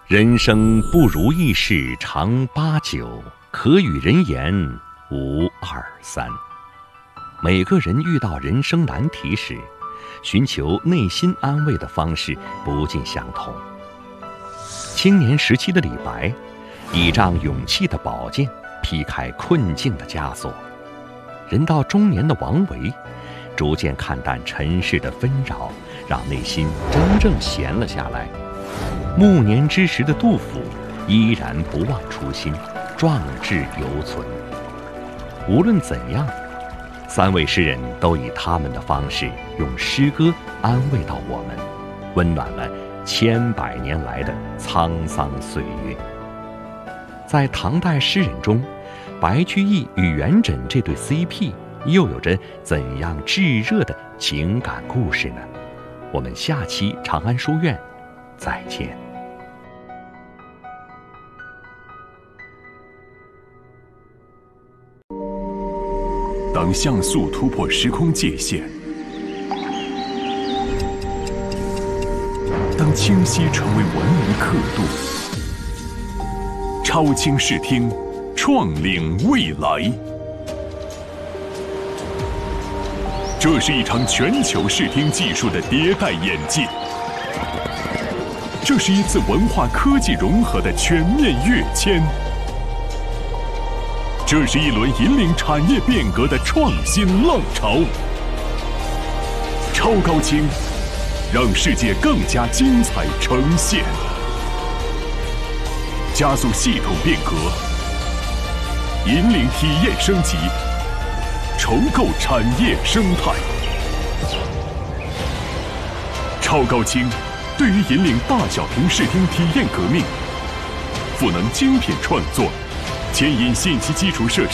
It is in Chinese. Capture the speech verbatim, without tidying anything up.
人生不如意事常八九，可与人言无二三。每个人遇到人生难题时，寻求内心安慰的方式不尽相同。青年时期的李白，倚仗勇气的宝剑，劈开困境的枷锁；人到中年的王维，逐渐看淡尘世的纷扰，让内心真正闲了下来。暮年之时的杜甫，依然不忘初心，壮志犹存。无论怎样，三位诗人都以他们的方式，用诗歌安慰到我们，温暖了千百年来的沧桑岁月。在唐代诗人中，白居易与元稹这对 C P 又有着怎样炙热的情感故事呢？我们下期长安书院再见。 当像素突破时空界限，当清晰成为文明刻度，超清视听，创领未来。这是一场全球视听技术的迭代演进，这是一次文化科技融合的全面跃迁，这是一轮引领产业变革的创新浪潮。超高清，让世界更加精彩呈现，加速系统变革，引领体验升级，重构产业生态。超高清对于引领大小屏视听体验革命，赋能精品创作，牵引信息基础设施